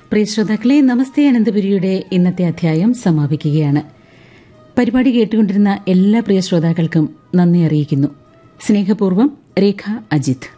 പ്രിയ ശ്രോതാക്കളെ, നമസ്തേ അനന്തപുരിയുടെ ഇന്നത്തെ അധ്യായം സമാപിക്കുകയാണ്. പരിപാടി കേട്ടുകൊണ്ടിരുന്ന എല്ലാ പ്രിയ ശ്രോതാക്കൾക്കും നന്ദി അറിയിക്കുന്നു. സ്നേഹപൂർവ്വം, രേഖ അജിത്.